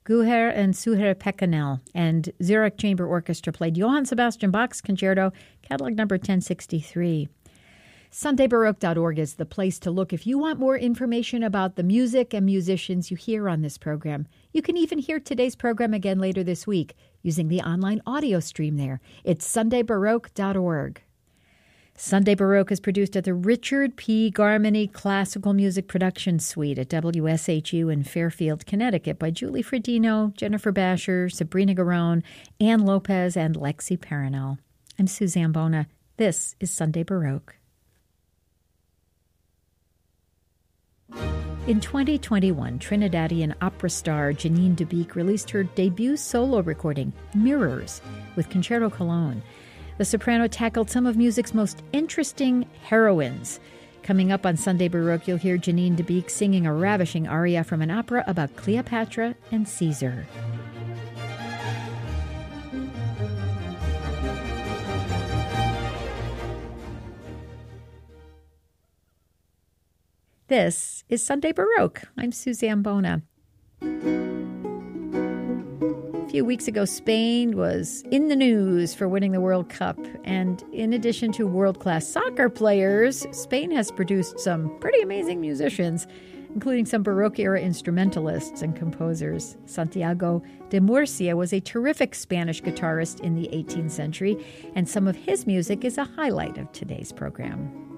Guher and Suher Pekanel and Zurich Chamber Orchestra played Johann Sebastian Bach's Concerto, catalog number 1063. SundayBaroque.org is the place to look if you want more information about the music and musicians you hear on this program. You can even hear today's program again later this week using the online audio stream there. It's SundayBaroque.org. Sunday Baroque is produced at the Richard P. Garmany Classical Music Production Suite at WSHU in Fairfield, Connecticut by Julie Fredino, Jennifer Basher, Sabrina Garone, Ann Lopez, and Lexi Paranel. I'm Suzanne Bona. This is Sunday Baroque. In 2021, Trinidadian opera star Janine Dubique released her debut solo recording, Mirrors, with Concerto Cologne. The soprano tackled some of music's most interesting heroines. Coming up on Sunday Baroque, you'll hear Janine Dubique singing a ravishing aria from an opera about Cleopatra and Caesar. This is Sunday Baroque. I'm Suzanne Bona. A few weeks ago, Spain was in the news for winning the World Cup. And in addition to world-class soccer players, Spain has produced some pretty amazing musicians, including some Baroque-era instrumentalists and composers. Santiago de Murcia was a terrific Spanish guitarist in the 18th century, and some of his music is a highlight of today's program.